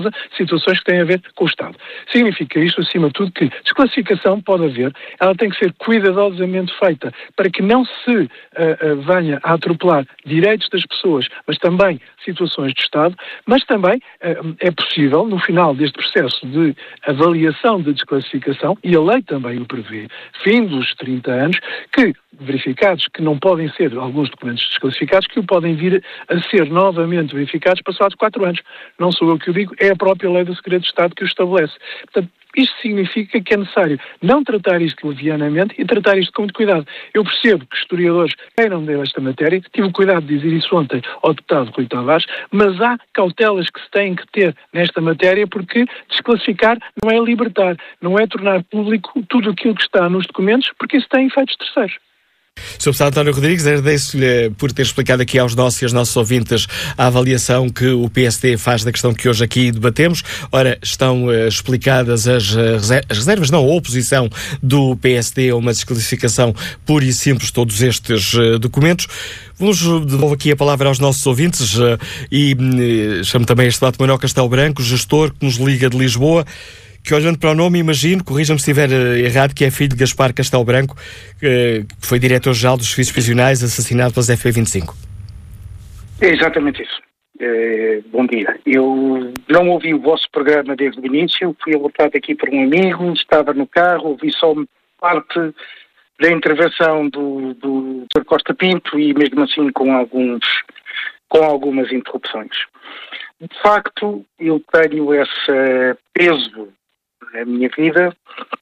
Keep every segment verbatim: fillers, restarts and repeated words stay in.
situações que têm a ver com o Estado. Significa isto, acima de tudo, que desclassificação pode haver, ela tem que ser cuidadosamente feita para que não se uh, uh, venha a atropelar direitos das pessoas, mas também situações de Estado, mas também uh, é possível, no final deste processo de avaliação de desclassificação, e a lei também o prevê, fim dos trinta anos, que verificados que não podem ser alguns documentos desclassificados, que o podem vir a ser novamente verificados passados quatro anos. Não sou eu que o digo, é a própria lei do segredo de Estado que o estabelece. Portanto, isto significa que é necessário não tratar isto levianamente e tratar isto com muito cuidado. Eu percebo que historiadores queiram ler esta matéria, tive o cuidado de dizer isso ontem ao deputado Rui Tavares, mas há cautelas que se têm que ter nesta matéria, porque desclassificar não é libertar, não é tornar público tudo aquilo que está nos documentos, porque isso tem efeitos terceiros. senhor Deputado António Rodrigues, agradeço-lhe por ter explicado aqui aos nossos e aos nossos ouvintes a avaliação que o P S D faz da questão que hoje aqui debatemos. Ora, estão uh, explicadas as, uh, reser- as reservas, não, a oposição do P S D a uma desclassificação pura e simples de todos estes uh, documentos. Vamos de novo aqui a palavra aos nossos ouvintes uh, e uh, chamo também este debate Manuel Castelo Branco, gestor que nos liga de Lisboa, que olhando para o nome, imagino, corrija-me se estiver uh, errado, que é filho de Gaspar Castelo Branco, uh, que foi diretor-geral dos Serviços Prisionais, assassinado pelas F P vinte e cinco. É exatamente isso. É, bom dia. Eu não ouvi o vosso programa desde o início, fui alertado aqui por um amigo, estava no carro, ouvi só parte da intervenção do, do doutor Costa Pinto e mesmo assim com, alguns, com algumas interrupções. De facto, eu tenho esse peso na minha vida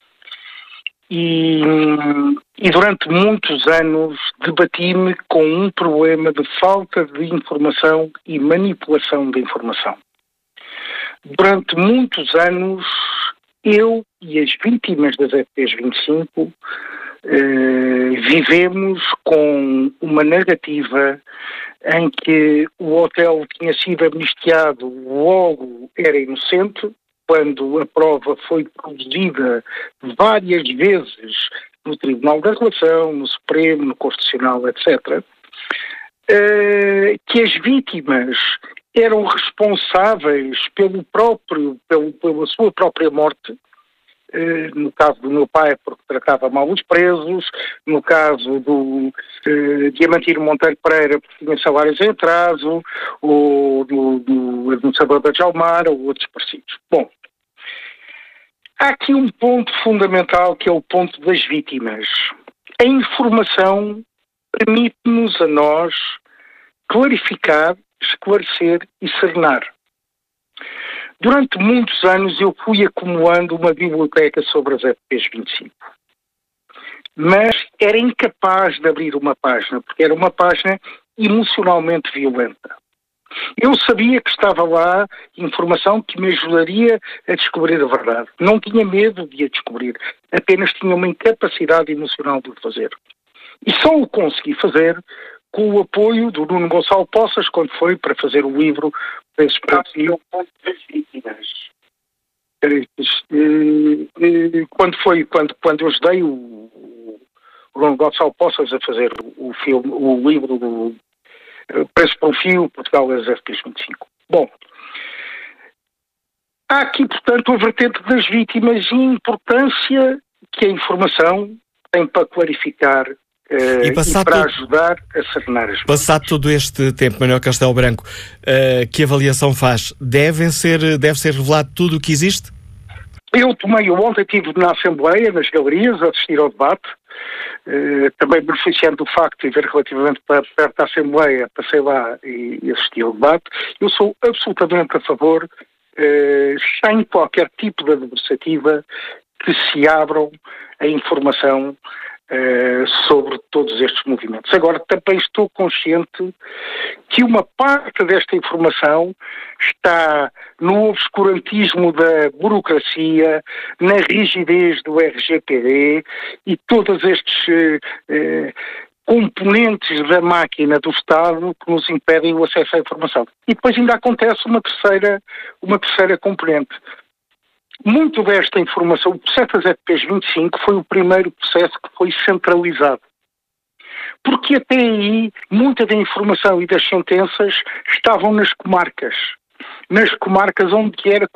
e, e durante muitos anos debati-me com um problema de falta de informação e manipulação de informação. Durante muitos anos, eu e as vítimas das F P vinte e cinco eh, vivemos com uma narrativa em que o hotel tinha sido amnistiado, logo era inocente, quando a prova foi produzida várias vezes no Tribunal da Relação, no Supremo, no Constitucional, etcétera, eh, que as vítimas eram responsáveis pelo próprio, pelo, pela sua própria morte. Uh, no caso do meu pai, porque tratava mal os presos, no caso do uh, Diamantino Monteiro Pereira, porque tinha salários em atraso, ou do, do administrador da Jalmar, ou outros parecidos. Bom, há aqui um ponto fundamental, que é o ponto das vítimas. A informação permite-nos a nós clarificar, esclarecer e serenar. Durante muitos anos eu fui acumulando uma biblioteca sobre as F P vinte e cinco. Mas era incapaz de abrir uma página, porque era uma página emocionalmente violenta. Eu sabia que estava lá informação que me ajudaria a descobrir a verdade. Não tinha medo de a descobrir, apenas tinha uma incapacidade emocional de o fazer. E só o consegui fazer com o apoio do Nuno Gonçalo Poças, quando foi para fazer o livro Preços para o Ponto das Vítimas. Quando foi, quando, quando eu ajudei o, o Nuno Gonçalo Poças a fazer o filme, o livro do Preços para o Fio, Portugal das F P vinte e cinco. Bom, há aqui, portanto, a vertente das vítimas e a importância que a informação tem para clarificar Uh, e, e para todo... ajudar a serenar as Passado todo este tempo, Manuel Castelo Branco, uh, que avaliação faz? Devem ser, deve ser revelado tudo o que existe? Eu tomei, eu ontem estive na Assembleia, nas galerias, a assistir ao debate, uh, também beneficiando do facto de ver relativamente perto da Assembleia, passei lá e, e assisti ao debate. Eu sou absolutamente a favor, uh, sem qualquer tipo de adversativa, que se abram a informação Uh, sobre todos estes movimentos. Agora, também estou consciente que uma parte desta informação está no obscurantismo da burocracia, na rigidez do R G P D e todos estes uh, uh, componentes da máquina do Estado que nos impedem o acesso à informação. E depois ainda acontece uma terceira, uma terceira componente. Muito desta informação, o processo das F P vinte e cinco foi o primeiro processo que foi centralizado. Porque até aí, muita da informação e das sentenças estavam nas comarcas. Nas comarcas onde era